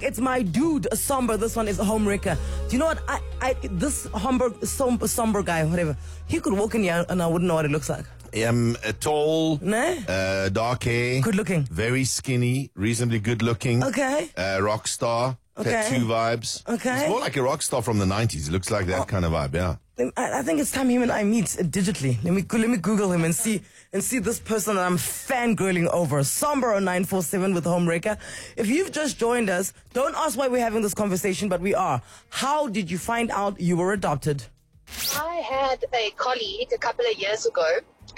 It's my dude, Somber. This one is Homewrecker. Do you know what? This somber guy, whatever, he could walk in here and I wouldn't know what it looks like. Tall, Nah? dark hair, Good looking. very skinny, reasonably good looking. Okay. Rock star, tattoo vibes. Okay. It's more like a rock star from the 90s. It looks like that kind of vibe, yeah. I think it's time him and I meet digitally. Let me Google him and see this person that I'm fangirling over. Somber 0947 with Homewrecker. If you've just joined us, don't ask why we're having this conversation, but we are. How did you find out you were adopted? I had a colleague a couple of years ago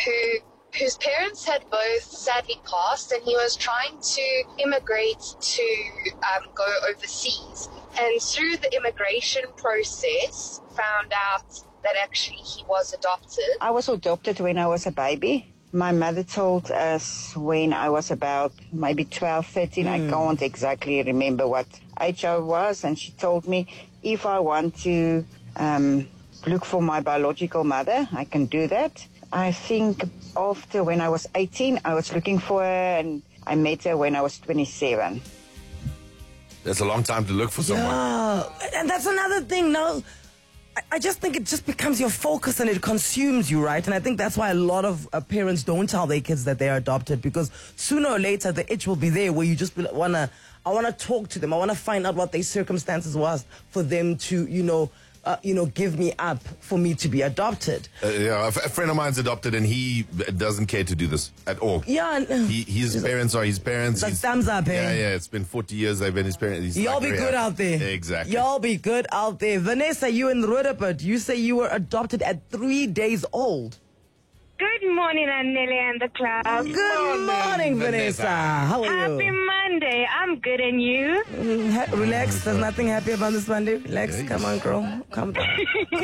whose parents had both sadly passed, and he was trying to immigrate to go overseas. And through the immigration process, found out that actually he was adopted. I was adopted when I was a baby. My mother told us when I was about maybe 12, 13. I can't exactly remember what age I was. And she told me if I want to look for my biological mother, I can do that. I think after when I was 18, I was looking for her, and I met her when I was 27. That's a long time to look for someone. Yeah, and that's another thing. Now, I just think it just becomes your focus and it consumes you, right? And I think that's why a lot of parents don't tell their kids that they're adopted, because sooner or later the itch will be there where you just I want to talk to them. I want to find out what their circumstances was for them to, give me up for me to be adopted. A friend of mine's adopted and he doesn't care to do this at all. Yeah. His parents are his parents. Like thumbs up, eh? Yeah, it's been 40 years they've been his parents. Y'all be good out there. Exactly. Y'all be good out there. Vanessa, you in Rudaput, you say you were adopted at 3 days old. Good morning, Anneli and the class. Good morning, Vanessa. How are Happy you? Monday. I'm good, and you? Relax. There's nothing happy about this Monday. Relax. Come on, girl. Calm down.